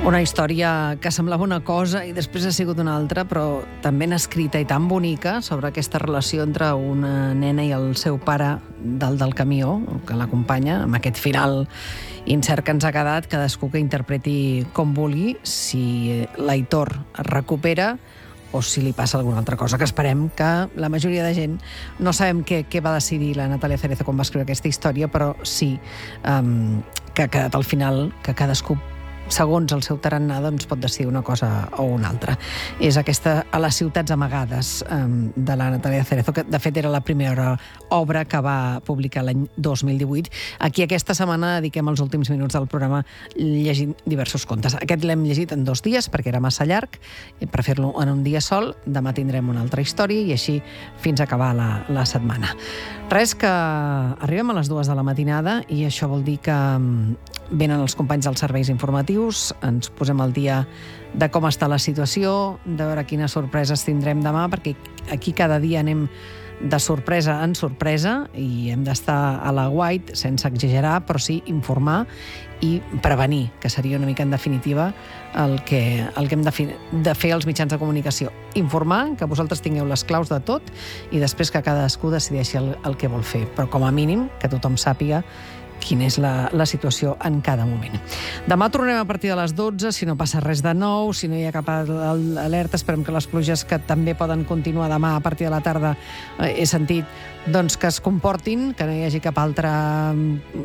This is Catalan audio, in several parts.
Una història que semblava una cosa i després ha sigut una altra, però tan ben escrita i tan bonica sobre aquesta relació entre una nena i el seu pare dalt del camió, que l'acompanya, amb aquest final incert que ens ha quedat, cadascú que interpreti com vulgui, si l'Aitor es recupera o si li passa alguna altra cosa, que esperem que la majoria de gent no sabem què va decidir la Natàlia Cerezo quan va escriure aquesta història, però sí que ha quedat al final que cadascú, segons el seu tarannà, doncs pot decidir una cosa o una altra. És aquesta A les ciutats amagades de la Natàlia Cerezo, que de fet era la primera obra que va publicar l'any 2018. Aquí aquesta setmana dediquem els últims minuts del programa llegint diversos contes. Aquest l'hem llegit en 2 dies perquè era massa llarg, per fer-lo en un dia sol. Demà tindrem una altra història i així fins a acabar la setmana. Res, que arribem a les 2 de la matinada i això vol dir que venen els companys dels serveis informatius, ens posem al dia de com està la situació, de veure quines sorpreses tindrem demà, perquè aquí cada dia anem de sorpresa en sorpresa i hem d'estar a la guait, sense exagerar, però sí informar i prevenir, que seria una mica en definitiva el que hem de fer els mitjans de comunicació. Informar, que vosaltres tingueu les claus de tot i després que cadascú decideixi el que vol fer, però com a mínim que tothom sàpiga quina és la situació en cada moment. Demà tornem a partir de les 12, si no passa res de nou, si no hi ha cap alerta, esperem que les pluges que també poden continuar demà a partir de la tarda, he sentit, doncs que es comportin, que no hi hagi cap altra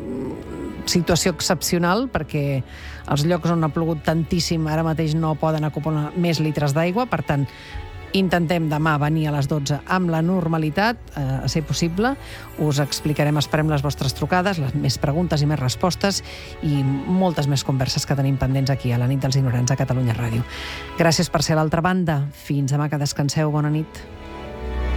situació excepcional, perquè els llocs on ha plogut tantíssim ara mateix no poden acumular més litres d'aigua, per tant, intentem demà venir a les 12 amb la normalitat, a ser possible. Us explicarem, esperem les vostres trucades, les més preguntes i més respostes i moltes més converses que tenim pendents aquí a la nit dels ignorants a Catalunya Ràdio. Gràcies per ser a l'altra banda. Fins demà, que descanseu. Bona nit.